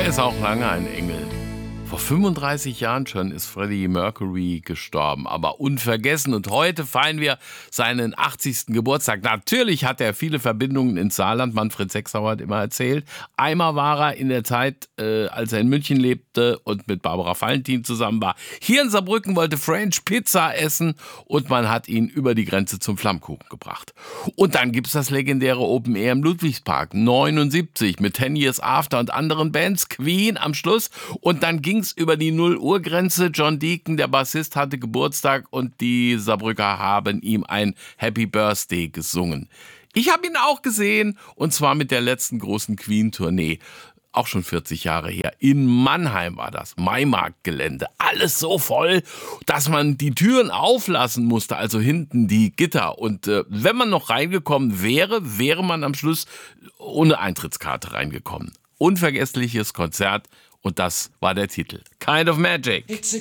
Er ist auch lange ein Engel. Vor 35 Jahren schon ist Freddie Mercury gestorben, aber unvergessen. Und heute feiern wir seinen 80. Geburtstag. Natürlich hat er viele Verbindungen ins Saarland. Manfred Sechsauer hat immer erzählt. Einmal war er in der Zeit, als er in München lebte und mit Barbara Valentin zusammen war, hier in Saarbrücken, wollte French Pizza essen und man hat ihn über die Grenze zum Flammkuchen gebracht. Und dann gibt es das legendäre Open Air im Ludwigspark 79 mit 10 Years After und anderen Bands, Queen am Schluss. Und dann ging über die 0-Uhr-Grenze. John Deacon, der Bassist, hatte Geburtstag und die Saarbrücker haben ihm ein Happy Birthday gesungen. Ich habe ihn auch gesehen und zwar mit der letzten großen Queen-Tournee. Auch schon 40 Jahre her. In Mannheim war das. Maimarktgelände. Alles so voll, dass man die Türen auflassen musste, also hinten die Gitter. Und wenn man noch reingekommen wäre, wäre man am Schluss ohne Eintrittskarte reingekommen. Unvergessliches Konzert. Und das war der Titel. Kind of Magic. It's a